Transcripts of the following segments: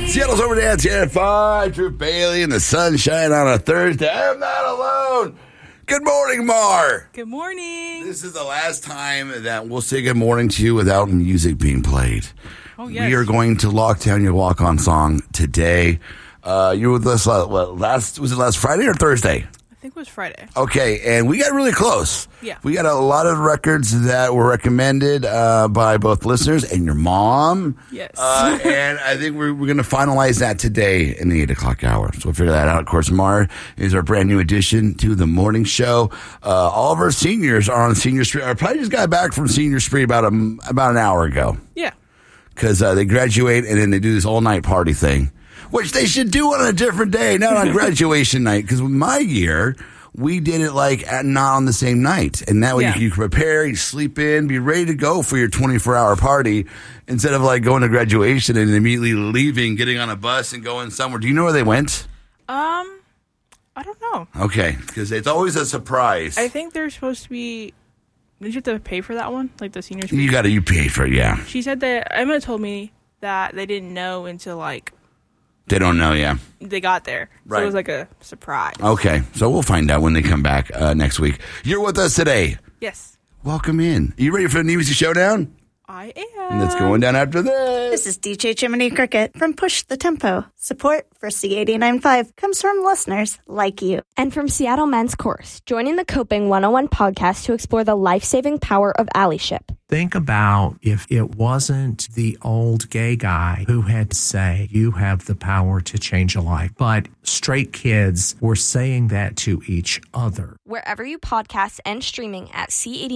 Seattle's Overdance here at 5. Drew Bailey in the sunshine on a Thursday. I'm not alone. Good morning, Mar. Good morning. This is the last time that we'll say good morning to you without music being played. Oh, yes. We are going to lock down your walk-on song today. You were with us, was it last Friday or Thursday? I think it was Friday. Okay, and we got really close. Yeah. We got a lot of records that were recommended by both listeners and your mom. Yes. And I think we're going to finalize that today in the 8 o'clock hour. So we'll figure that out. Of course, Mar is our brand new addition to the morning show. All of our seniors are on Senior Spree. I probably just got back from Senior Spree about an hour ago. Yeah. Because they graduate and then they do this all-night party thing. Which they should do on a different day, not on graduation night. Because my year, we did it not on the same night. And that way you can prepare, you sleep in, be ready to go for your 24-hour party instead of going to graduation and immediately leaving, getting on a bus and going somewhere. Do you know where they went? I don't know. Okay, because it's always a surprise. I think they're supposed to be... Did you have to pay for that one? Like the seniors? You pay for it, yeah. She said that... Emma told me that they didn't know until They don't know, yeah. They got there. Right. So it was like a surprise. Okay, so we'll find out when they come back next week. You're with us today. Yes. Welcome in. Are you ready for the New Music Showdown? I am. That's going down after this. This is DJ Jiminy Cricket from Push the Tempo. Support for C89.5 comes from listeners like you. And from Seattle Men's Course, joining the Coping 101 podcast to explore the life-saving power of allyship. Think about if it wasn't the old gay guy who had to say, you have the power to change a life, but straight kids were saying that to each other. Wherever you podcast and streaming at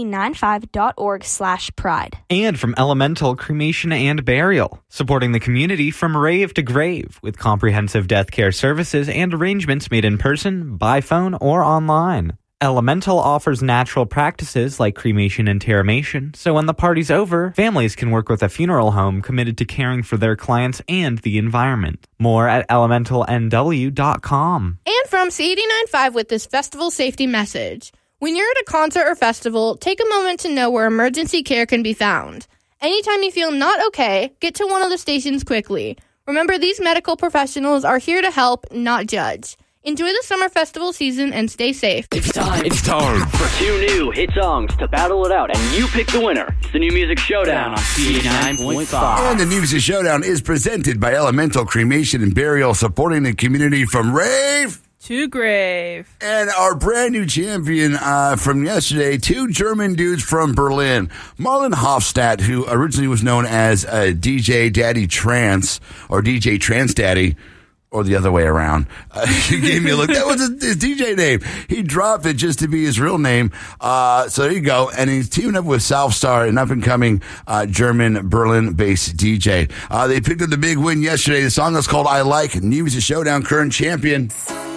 c895.org/pride. And from Elemental Cremation and Burial, supporting the community from rave to grave with comprehensive death care services and arrangements made in person, by phone, or online. Elemental offers natural practices like cremation and terramation, so when the party's over, families can work with a funeral home committed to caring for their clients and the environment. More at elementalnw.com. And from C89.5 with this festival safety message. When you're at a concert or festival, take a moment to know where emergency care can be found. Anytime you feel not okay, get to one of the stations quickly. Remember, these medical professionals are here to help, not judge. Enjoy the summer festival season and stay safe. It's time for 2 new hit songs to battle it out, and you pick the winner. It's the New Music Showdown on C89.5. And the New Music Showdown is presented by Elemental Cremation and Burial, supporting the community from rave to grave. And our brand new champion from yesterday, 2 German dudes from Berlin. Marlon Hofstadt, who originally was known as DJ Daddy Trance, or DJ Trance Daddy, or the other way around. He gave me a look. That was his DJ name. He dropped it just to be his real name. So there you go. And he's teaming up with Southstar, an up-and-coming German Berlin-based DJ. They picked up the big win yesterday. The song is called I Like. New Music Showdown current champion.